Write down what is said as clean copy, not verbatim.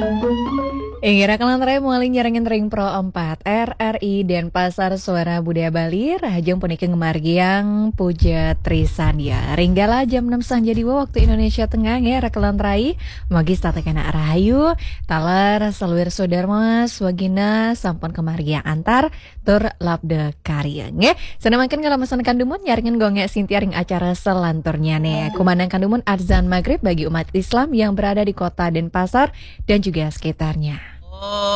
Ingira Kalantraya mualing nyaringin ring Pro 4 RRI Denpasar Suara Budaya Bali Rahajeng puniki ngemargiang Puja Trisania Ringgala jam 6 sang jadi waktu Indonesia Tengah nge Kalantraya Magis tatekena rahayu Taler Saluir Sudarma Swagina Sampun kemargiang antar Tur Labde Karya nge Senamakan ngalamesan kandumun nyaringin gonge Sintia ring acara selanturnya nih Kumandang kandumun adzan maghrib bagi umat Islam yang berada di kota Denpasar dan juga sekitarnya.